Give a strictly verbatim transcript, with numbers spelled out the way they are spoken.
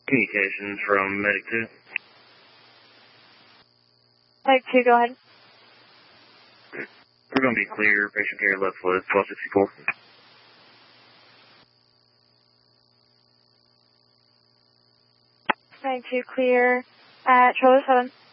Communications from Medic two. Medic two, go ahead. We're going to be clear. Patient care left foot, twelve sixty-four. Medic two, clear at Trailer seven.